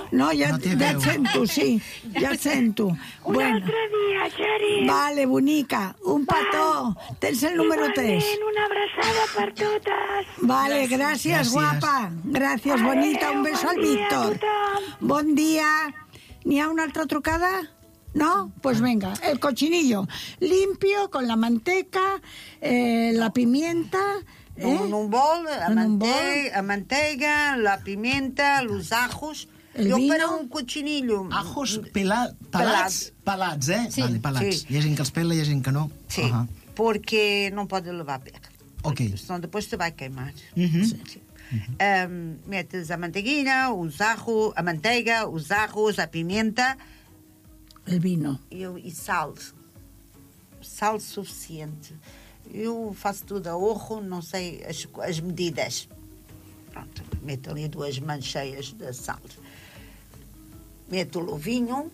No, ja No té et veu. sento, sí. Ja et sento. Un altre dia, Xaret. Vale, bonica. Un petó. Tens el número 3. Igualment, una abraçada per totes. Vale, gràcies, Gràcies. guapa. Gràcies, bonita. Un beso al bon dia a Víctor. tothom. Bon dia. N'hi ha una altra trucada? ¿No? Pues venga, el cochinillo. Limpio, con la manteca, la pimienta... En un bol, En un bol. a manteiga, la pimienta, los ajos. El Jo vino. per un cochinillo... Ajos pelats, Sí, vale, pelats. sí. Hi ha gent que els pela, hi ha gent que no. Sí, Ajá. porque no pode levar perto. Ok. Senão depois te vai queimar. Mhm. Sí. Metes a manteiguinha, os ajos, a manteiga, os ajos, a pimenta El vino. e sal. Sal suficiente. Eu faço tudo a orro, não sei as medidas. Pronto, meto ali 2 mãos cheias de sal. Meto o vinho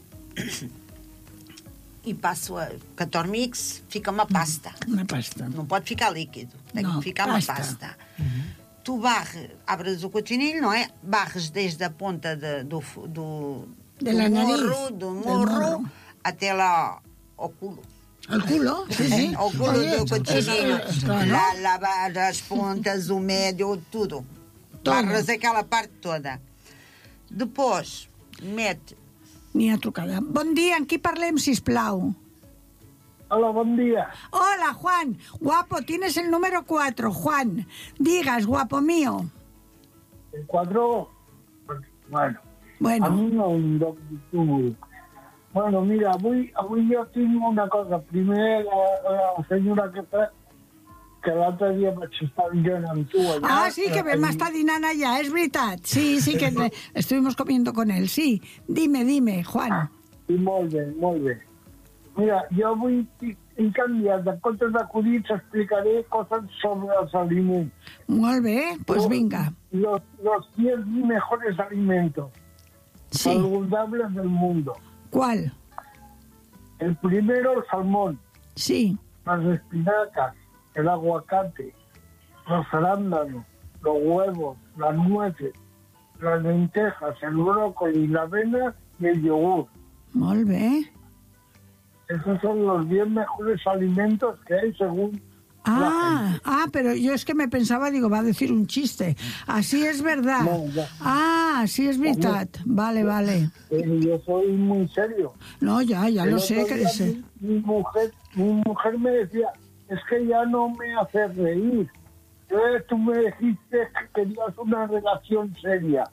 e passo a Catormix, fica uma pasta. Una pasta. Não pode ficar líquido, tem Não, que ficar pasta. uma pasta. Tu abres o cochinilho, não é? Barres desde a ponta do la nariz, do del morro, morro. até lá ao culo. ¿Al culo? Sí, sí. Ao culo Oye, do cochinillo. claro. Lavar as pontas, o médio, tudo. Todo. Barras aquela parte toda. Depois, mete... N'hi ha trucada. Bon dia, amb qui parlem, sisplau? Hola, buen día. Hola, Juan. Guapo, tienes el número 4, Juan. Digas, guapo mío. El 4, bueno, a Bueno, mí no un doctor. Bueno, mira, avui jo tinc una cosa. Primer, la senyora que l'altre dia vaig estar dinant amb tu. allà, sí, que vam estar dinant allà, és veritat. Sí, sí, que estuvimos comiendo con él, sí. Dime, Juan. I molt bé, molt bé. Mira, jo avui he canviat, en comptes d'acudits explicaré coses sobre els aliments. Molt bé, pues venga. Los 10 mejores alimentos Sí. saludables del mundo. ¿Cuál? El primero, el salmón, Sí. las espinacas, el aguacate, los arándanos, los huevos, las nueces, las lentejas, el brócoli, la avena y el yogur. Molt bé. Esos son los 10 mejores alimentos que hay según Pero yo es que me pensaba, digo, va a decir un chiste. Así es verdad. No, ya. Sí es verdad. Vale. yo soy muy serio. No, ya El lo otro sé, que día sé. mi mujer me decía, es que ya no me hace reír. Entonces tú me dijiste que querías una relación seria.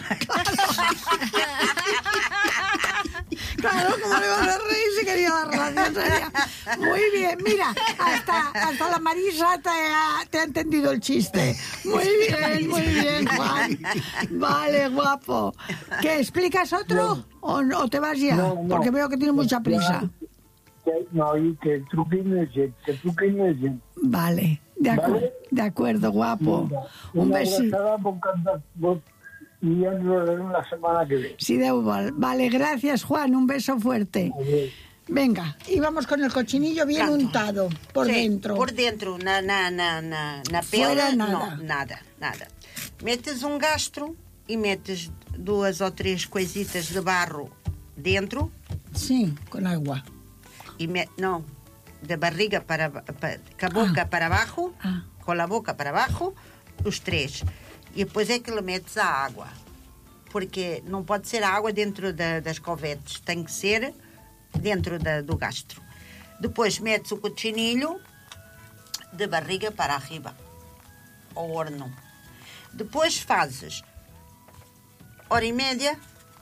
Claro, ¿cómo le vas a reír si quería la relación seria? Muy bien, mira, hasta la Marisa te ha entendido el chiste. Muy bien, Juan. Vale, guapo. ¿Qué, explicas otro o te vas ya? No. Porque veo que tienes mucha prisa. Que el truquín es gent. Vale, Vale. de acuerdo, guapo. Un Una besito. abrazada y ya nos veremos la semana que viene. Sí, Déu vol. Vale, gracias, Juan. Un beso fuerte. Adiós. Venga, y vamos con el cochinillo bien Pronto. untado por Sí, dentro. Por dentro, na Fuera, pele, nada. não, nada. Metes um gastro e metes 2 ou 3 coisitas de barro dentro Sí, con agua. e de barriga com a boca para baixo, com a boca para baixo, os 3. E depois é que lhe metes a água. Porque não pode ser a água dentro das covetes, tem que ser dentro do gastro. Depois metes o cochinilho de barriga para arriba, ao horno. Depois fazes hora e média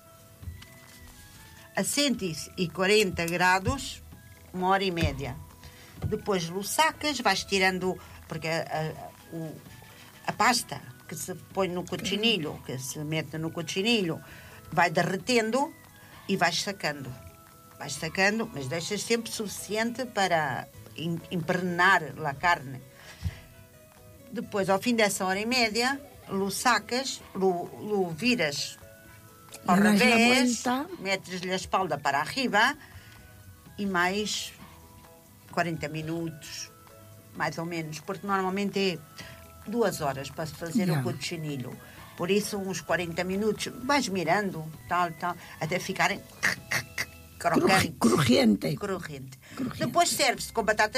a 140 graus, 1h30. Depois lo sacas, vais tirando, porque a pasta que se põe no cochinilho, que se mete no cochinilho, vai derretendo e vais sacando. Vais sacando, mas deixas sempre suficiente para impregnar a carne. Depois, ao fim dessa hora e média, lo sacas, lo viras ao Le das la revés, vuelta. metes-lhe a espalda para arriba e mais 40 minutos, mais ou menos, porque normalmente é 2 horas para se fazer o cochinillo. Por isso, uns 40 minutos, vais mirando, tal, até ficarem Crujiente. Crujiente. Depois serve-se com batata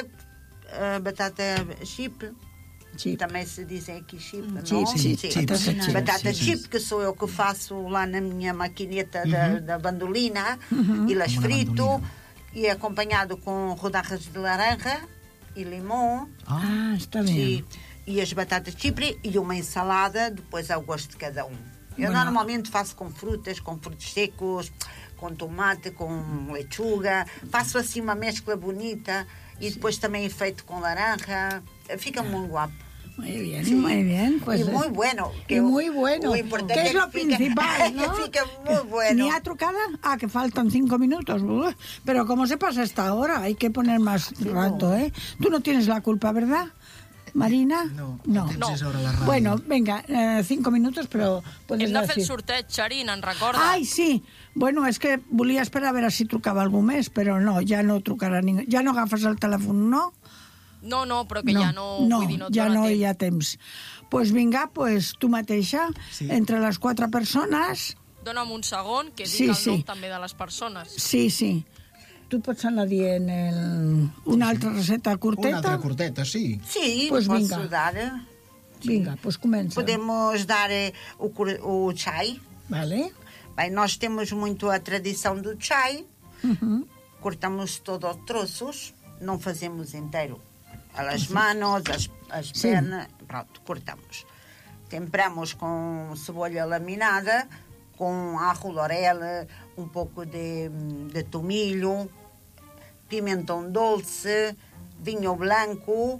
chip. Também se dizem aqui chip, não? Sim. Batata chip, que sou eu que faço lá na minha maquineta da bandolina, e las frito, e acompanhado com rodajas de laranja e limão. Está bem. E as batatas chipre e uma ensalada, depois ao gosto de cada um. Eu normalmente faço com frutos secos, com tomate, com lechuga, faço assim uma mescla bonita, e depois também é feito com laranja, fica muito guapo. Muy bien. Pues, y muy bueno. Muy bueno. Que es lo principal, ¿no? Fica muy bueno. ¿Ni ha trucada? Que faltan 5 minutos. Pero como se pasa esta hora, hay que poner más rato, ¿eh? Tú no tienes la culpa, ¿verdad, Marina? No. És hora a la ràdio. Bueno, venga, 5 minutos, però puedes Hem de fer decir. el sorteig, Xarín, en recordes? Ai, sí. Bueno, és que volia esperar a veure si trucava algú més, però no, ja no trucarà ningú. Ja no agafes el telèfon, no? No, però que ja no... Vull dir, no ja no temps. hi ha temps. Pues vinga, pues tu mateixa, entre les 4 persones... Dóna'm un segon, que dic el nom també de les persones. Sí. Tu pots anar dient una altra receta curteta? Una altra curteta, sí. Sí, pues posso vinga. dar. Vinga, pues comença. Podemos dar o chai. Vale. Bem, nós temos muito a tradição do chai. Cortamos todo aos troços, não fazemos inteiro. As manos, as pernas, pronto, cortamos. Temperamos com cebola laminada, com ajo, laurel, um pouco de tomilho, pimentão doce, vinho branco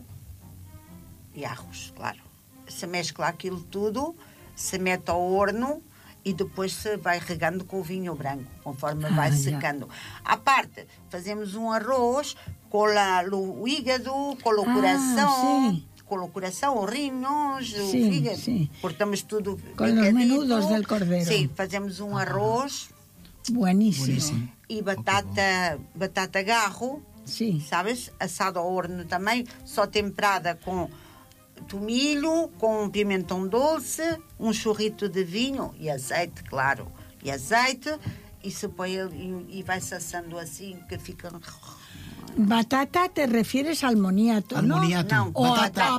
e arroz, claro. Se mescla aquilo tudo, se mete ao horno e depois se vai regando com o vinho branco, conforme vai secando. À parte, fazemos um arroz com o hígado, com o coração... Sí. Com o coração, os rinhos, o Sí, fígado. sí. Cortamos tudo Con los menudos del cordero. Sim, fazemos um arroz Buenísimo. e batata garro, Sí. sabes? Assado ao horno também, só temperada com tomilho, com pimentão doce, um churrito de vinho e azeite, claro. E azeite, e se põe e vai-se assando assim, que fica... Batata te refieres al moniato, ¿no? Al moniato. No. O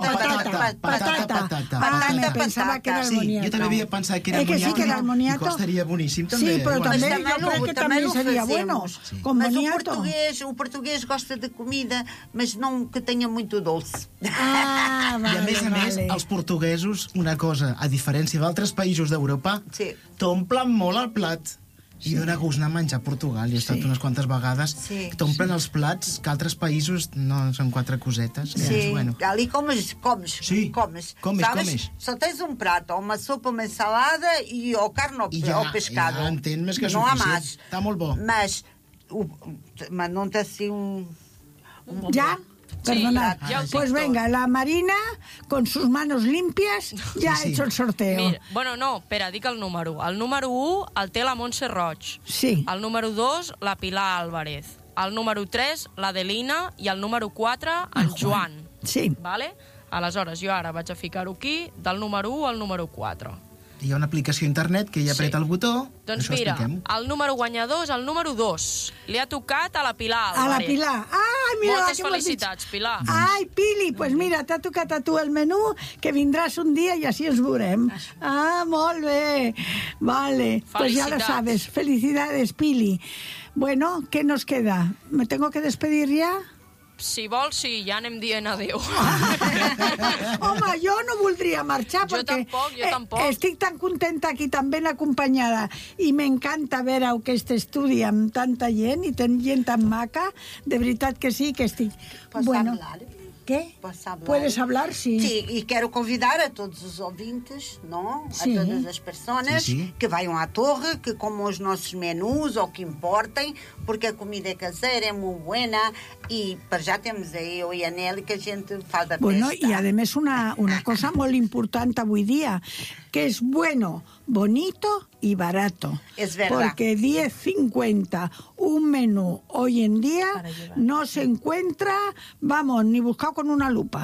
Patata. me pensaba que era el Sí, moniato. jo també havia pensat que era el que sí, que era el moniato. I estaria boníssim, també. Sí, però Bueno, també jo crec que també seria bueno. Con Mas moniato. o português gosta de comida, mas não que tenha muito doce. Ah, vale, I a més, els portuguesos, una cosa, a diferència d'altres països d'Europa, Sí. t'omplen molt el plat. I dona gust anar a menjar a Portugal. Hi he estat unes quantes vegades. Sí. T'omplen els plats que altres països no són 4 cosetes. Que, Sim, bueno. ali comes, Sim, comes. comes, Sabes? comes. Só tens um prato, uma sopa, uma ensalada e ou carne ou, I ja, ou pescado. ja entenc més que não há suficient. mais. Està molt bo. Mas não te assim ¿Ya? Perdonad. ya os Pues digo. venga, la Marina, con sus manos limpias, ya ha hecho el sorteo. Mira, bueno, no, espera, dic el número 1. El número 1 el té la Montse Roig. Sí. El número 2, la Pilar Álvarez. El número 3, la Delina. I el número 4, en Joan. Sí. Vale? Aleshores, jo ara vaig a ficar-ho aquí, del número 1 al número 4. Hi ha una aplicació a internet que hi apreta el botó. Doncs això mira, expliquem. el número guanyador és el número 2. Li ha tocat a la Pilar A la Álvarez. Pilar. Ay, mira, Moltes qué buen felicitats, dicho. Pilar. Ay, Pili, pues mira, t'ha tocat a tu el menú, que vindràs un dia i així ens veurem. Ah, molt bé. Vale, pues ya lo Felicitats. sabes. Felicidades, Pili. Bueno, ¿qué nos queda? ¿Me tengo que despedir ya? Si vols, sí, ja anem dient adéu. Home, jo no voldria marxar Jo perquè tampoc. Estic tan contenta aquí tan ben acompanyada i m'encanta veure aquest estudi amb tanta gent i ten gent tan maca. De veritat que sí, que estic... Posso hablar? ¿Qué? Posso hablar? ¿Puedes hablar? Sí. Sim, e quero convidar a todos os ouvintes, não? Sim. A todas as pessoas Sim. que vayam à torre, que comam os nossos menus ou que importem, porque a comida é caseira, é muito buena e para já temos aí eu e a Nelly que a gente faz a Bueno, festa. y además una cosa muy importante hoy día, que es bueno, bonito y barato. Es verdad. Porque 10,50 un menú hoy en día no se encuentra, vamos, ni buscado con una lupa.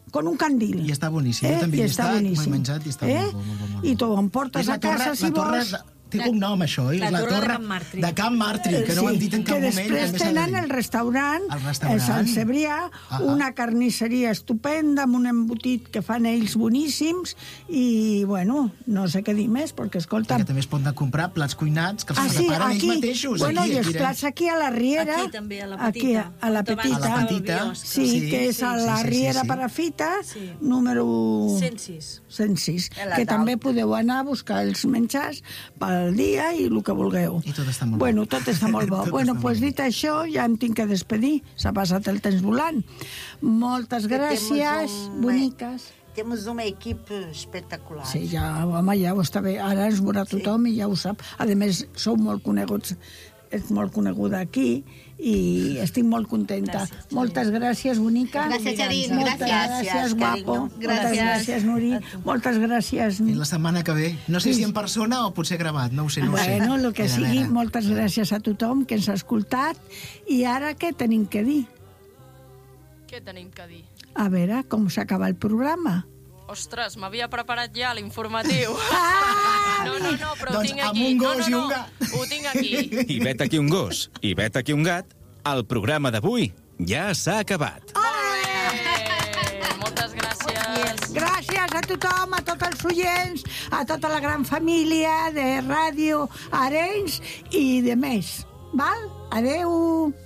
con un candil. I està boníssim. Jo també hi he estat, m'ho he menjat i està molt bo, molt bo. I tu em portes a casa, si vols. Té cognom, això, oi? La torre de Can Martri. De Can Martri, que no ho hem dit en cap moment. Que després tenen el restaurant, el Sant Cebrià, una carnisseria estupenda, amb un embotit que fan ells boníssims, i, bueno, no sé què dir més, perquè, escolta... Que també es poden comprar plats cuinats que els preparen ells mateixos. Bueno, i els plats aquí a la Riera... Aquí també, a la Petita. A la Petita. Sí, que és a la Riera Perafita, número... 106. Que també podeu anar a buscar els menjars pel dia i el que vulgueu. I tot està molt bo. Bueno, tot està molt bo. Bueno, doncs dit això, ja em tinc que despedir. S'ha passat el temps volant. Moltes gràcies, boniques. Temos uma equipe espetacular. Sí, ja, home, ja ho està bé. Ara ens veurà tothom i ja ho sap. A més, sou molt coneguts, ets molt coneguda aquí i estic molt contenta. Moltes gràcies, bonica. Gràcies, Charín. Moltes gràcies, guapo. Moltes gràcies, Nuri. Moltes gràcies. I la setmana que ve. No sé si en persona o potser gravat, no ho sé. Bueno, el que sigui, moltes gràcies a tothom que ens ha escoltat. I ara què tenim que dir? Què tenim que dir? A veure, com s'acaba el programa. Ostres, m'havia preparat ja l'informatiu. No, però ho Doncs tinc amb aquí. un gos i un gat. Ho tinc aquí. I vet aquí un gos, i vet aquí un gat, el programa d'avui ja s'ha acabat. Moltes gràcies. Gràcies a tothom, a tots els oients, a tota la gran família de Ràdio Arenys i de més. Val? Adeu.